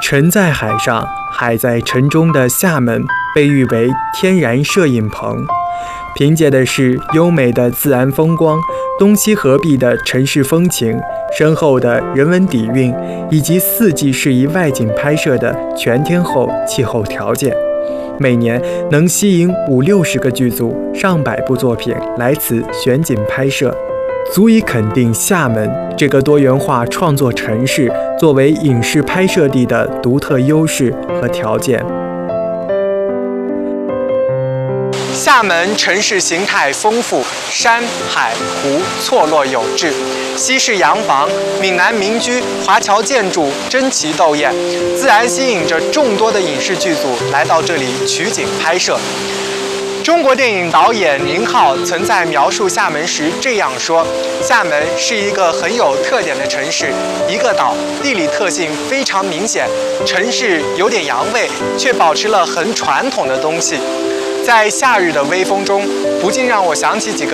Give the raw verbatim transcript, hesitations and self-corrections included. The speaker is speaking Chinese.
沉在海上，海在城中的厦门被誉为天然摄影棚，凭借的是优美的自然风光、东西合璧的城市风情、深厚的人文底蕴，以及四季适宜外景拍摄的全天候气候条件，每年能吸引五六十个剧组、上百部作品来此选景拍摄，足以肯定厦门这个多元化创作城市作为影视拍摄地的独特优势和条件。厦门城市形态丰富，山海湖错落有致，西式洋房、闽南民居、华侨建筑争奇斗艳，自然吸引着众多的影视剧组来到这里取景拍摄。中国电影导演宁浩曾在描述厦门时这样说：厦门是一个很有特点的城市，一个岛，地理特性非常明显，城市有点洋味，却保持了很传统的东西。在夏日的微风中，不禁让我想起几个